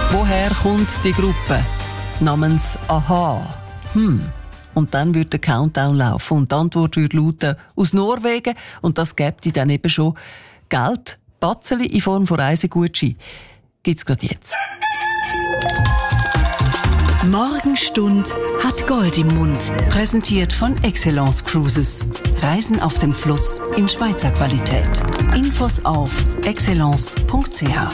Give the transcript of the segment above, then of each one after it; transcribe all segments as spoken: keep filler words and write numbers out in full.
Woher kommt die Gruppe namens Aha? Hm. Und dann würde der Countdown laufen und die Antwort würde lauten, aus Norwegen. Und das gäbe dann eben schon Geld, Batzeli in Form von Reisegutschein. Gibt's gerade jetzt. Morgenstund hat Gold im Mund. Präsentiert von Excellence Cruises. Reisen auf dem Fluss in Schweizer Qualität. Infos auf excellence punkt c h.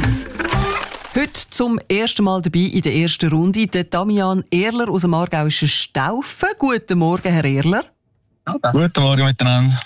Heute zum ersten Mal dabei in der ersten Runde der Damian Erler aus dem aargauischen Staufen. Guten Morgen, Herr Erler. Okay. Guten Morgen miteinander.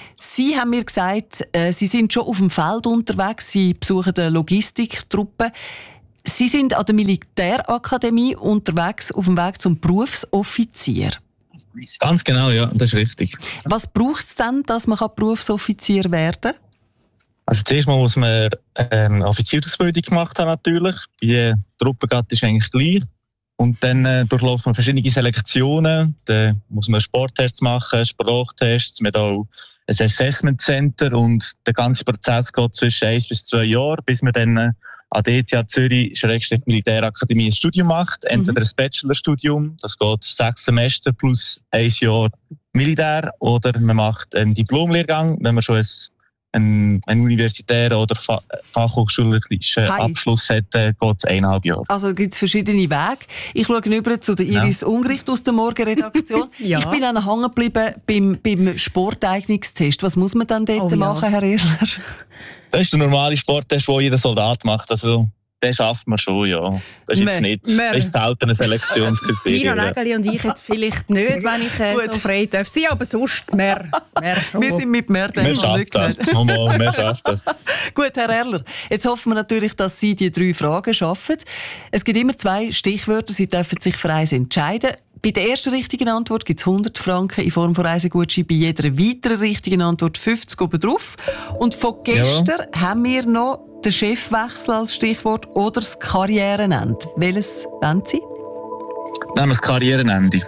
Sie haben mir gesagt, äh, Sie sind schon auf dem Feld unterwegs. Sie besuchen eine Logistiktruppe. Sie sind an der Militärakademie unterwegs auf dem Weg zum Berufsoffizier. Ganz genau, ja, das ist richtig. Was braucht es denn, dass man Berufsoffizier werden kann? Also zuerst mal muss man ähm, eine Offiziersausbildung gemacht haben natürlich. Die Truppengattung ist eigentlich gleich. Und dann äh, durchlaufen wir verschiedene Selektionen. Dann muss man Sporttests machen, Sprachtests, man hat auch ein Assessment Center und der ganze Prozess geht zwischen eins bis zwei Jahren, bis man dann äh, an der E T H Zürich Militärakademie ein Studium macht. Entweder ein Bachelorstudium, das geht sechs Semester plus ein Jahr Militär, oder man macht einen Diplomlehrgang, wenn man schon ein einen, einen universitären oder Fa- fachhochschulischen Abschluss hat, äh, geht es eineinhalb Jahre. Also gibt es verschiedene Wege. Ich schaue rüber zu der Iris ja. Ungericht aus der Morgenredaktion. ja. Ich bin dann hängen geblieben beim, beim Sporteignungstest. Was muss man dann dort oh, machen, ja. Herr Erler? Das ist der normale Sporttest, den jeder Soldat macht. Also, den schafft man schon, ja. Das ist jetzt nicht, das ist selten ein Selektionskriterium. Tina Nägeli und ich jetzt vielleicht nicht, wenn ich äh, so frei darf sein, aber sonst mehr, mehr schon. Wir sind mit mehr Wir schaffen das, Mama, wir schaffen das. Gut, Herr Erler, jetzt hoffen wir natürlich, dass Sie die drei Fragen schaffen. Es gibt immer zwei Stichwörter, Sie dürfen sich für eins entscheiden. Bei der ersten richtigen Antwort gibt es hundert Franken in Form von Reisegutschein, bei jeder weiteren richtigen Antwort fünfzig oben drauf. Und von gestern ja. haben wir noch den Chefwechsel als Stichwort oder das Karrierenende. Welches wollen Sie? Nehmen wir das Karrierenende.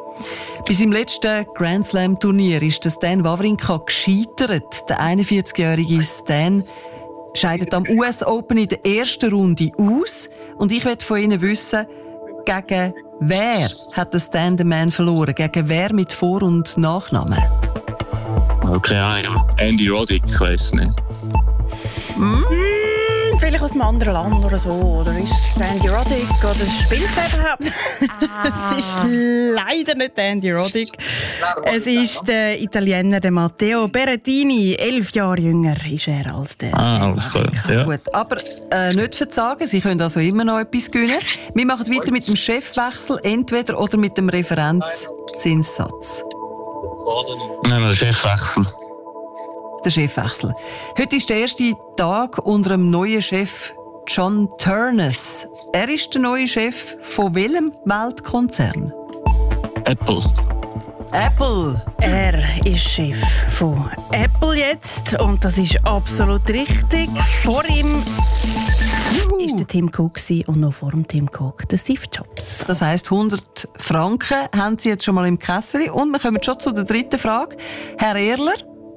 Bei seinem letzten Grand Slam Turnier ist der Stan Wawrinka gescheitert. Der einundvierzigjährige Stan scheidet am U S Open in der ersten Runde aus. Und ich möchte von Ihnen wissen, gegen wer hat der Stan the Man verloren? Gegen wer mit Vor- und Nachnamen? Okay, ja. Andy Roddick, ich weiss nicht. Hm? Vielleicht aus einem anderen Land oder so. Oder ist es Andy Roddick? Oder spielt er überhaupt? Ah. Es ist leider nicht Andy Roddick. Es ist der Italiener der Matteo Berrettini. Elf Jahre jünger ist er als der ah, alles klar. Ja. Gut, aber äh, nicht verzagen. Sie können also immer noch etwas gewinnen. Wir machen weiter mit dem Chefwechsel, entweder oder mit dem Referenzzinssatz. Nein, der Chefwechsel. Der Chefwechsel. Heute ist der erste Tag unter dem neuen Chef John Turness. Er ist der neue Chef von welchem Weltkonzern? Apple. Apple. Er ist Chef von Apple jetzt und das ist absolut richtig. Vor ihm Juhu. ist der Tim Cook und noch vor dem Tim Cook der Steve Jobs. Das heisst, hundert Franken haben Sie jetzt schon mal im Kessel. Und wir kommen schon zu der dritten Frage. Herr Erler,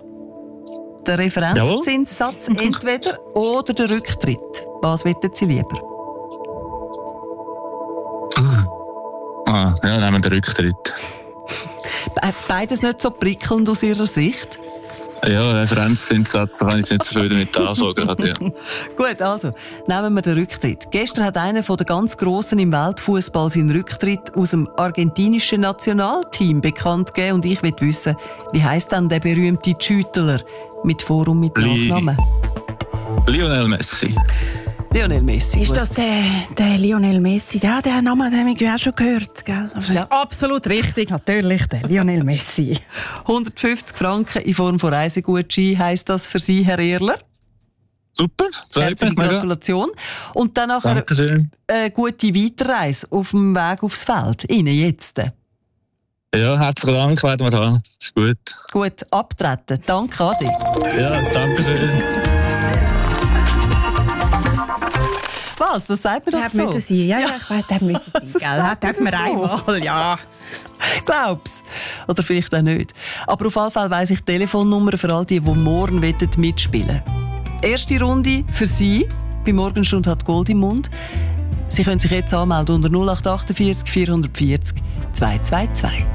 der Referenzzinssatz entweder oder der Rücktritt. Was wollen Sie lieber? Ah, ja, nehmen wir den Rücktritt. Beides nicht so prickelnd aus Ihrer Sicht? Ja, Referenzzinssatz, da kann ich nicht so viel damit anfangen. Ja. Gut, also, nehmen wir den Rücktritt. Gestern hat einer der ganz Grossen im Weltfußball seinen Rücktritt aus dem argentinischen Nationalteam bekannt gegeben. Und ich will wissen, wie heisst denn der berühmte Schüttler mit Vor- und mit Nachnamen? Lionel Messi. Lionel Messi. Ist gut. Das der, der Lionel Messi? Ja, den Namen den habe ich auch schon gehört. Gell? Also ja. Absolut richtig, natürlich, der Lionel Messi. hundertfünfzig Franken in Form von Reisegutschein heisst das für Sie, Herr Erler? Super, herzliche Gratulation. Und dann nachher eine gute Weiterreise auf dem Weg aufs Feld. Ihnen jetzt. Ja, herzlichen Dank, werden wir haben. Ist gut. Gut, abtreten. Danke, Adi. Ja, danke schön. Was? Das sagt man doch so? Müssen Sie. Ja, ja, ich weiß, das müssen Sie. Das dürfen wir einmal, ja. Glaub's. Oder vielleicht auch nicht. Aber auf jeden Fall weiss ich die Telefonnummer für all die, die morgen mitspielen wollen. Erste Runde für Sie. Bei Morgenstund hat Gold im Mund. Sie können sich jetzt anmelden unter null acht vier acht vierzig vierhundertvierzig zwei zwei zwei.